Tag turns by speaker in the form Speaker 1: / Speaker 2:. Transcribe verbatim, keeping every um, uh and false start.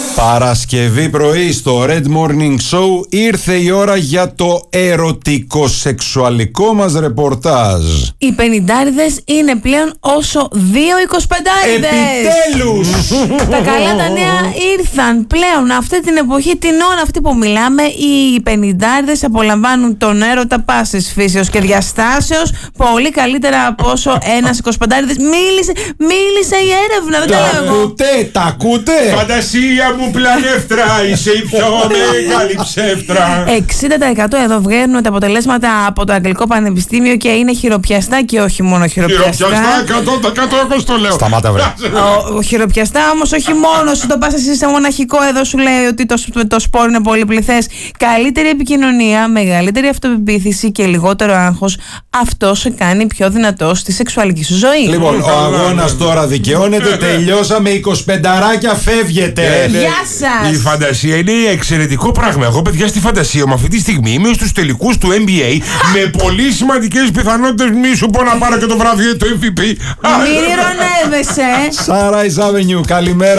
Speaker 1: Παρασκευή πρωί στο Red Morning Show ήρθε η ώρα για το ερωτικό-σεξουαλικό μας ρεπορτάζ.
Speaker 2: Οι πενηντάριδες είναι πλέον όσο δύο εικοσιπεντάριδες.
Speaker 1: Επιτέλους!
Speaker 2: Τα καλά τα νέα ήρθαν πλέον. Αυτή την εποχή, την ώρα αυτή που μιλάμε, οι πενηντάριδες απολαμβάνουν τον έρωτα πάσης φύσεως και διαστάσεως πολύ καλύτερα από όσο ένας εικοσιπεντάριδες. Μίλησε, μίλησε η έρευνα, δεν τα λέω εγώ.
Speaker 1: Τα ακούτε, τα ακούτε.
Speaker 3: Φαντασία μου πλανεύτρα, είσαι η πιο μεγάλη ψεύτρα.
Speaker 2: εξήντα τοις εκατό εδώ βγαίνουν τα αποτελέσματα από το Αγγλικό Πανεπιστήμιο και είναι χειροπιαστά και όχι μόνο χειροπιαστά.
Speaker 3: Χειροπιαστά, εκατό τοις εκατό εγώ στο λέω.
Speaker 1: Σταμάτα βρε.
Speaker 2: Ο, ο χειροπιαστά όμως όχι μόνο σου το πας εσύ σε μοναχικό, εδώ σου λέει ότι το, το σπόρο είναι πολυπληθές. Καλύτερη επικοινωνία, μεγαλύτερη αυτοπεποίθηση και λιγότερο άγχος. Αυτό σε κάνει πιο δυνατό στη σεξουαλική σου ζωή.
Speaker 1: Λοιπόν, ο αγώνας τώρα δικαιώνεται. Τελειώσαμε. εικοσιπενταράκια φεύγετε.
Speaker 2: Γεια σας!
Speaker 3: Η φαντασία είναι εξαιρετικό πράγμα. Εγώ, παιδιά, στη φαντασία μου αυτή τη στιγμή είμαι στους τελικούς του N B A με πολύ σημαντικές πιθανότητες μη σου πω να πάρω και το βραβείο του M V P.
Speaker 2: Μην ηρωνεύεσαι.
Speaker 1: Sunrise Avenue, καλημέρα.